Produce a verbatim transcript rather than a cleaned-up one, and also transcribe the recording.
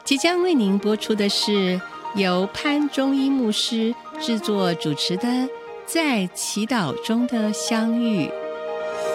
即将为您播出的是由潘忠一牧师制作主持的《在祈祷中的相遇》。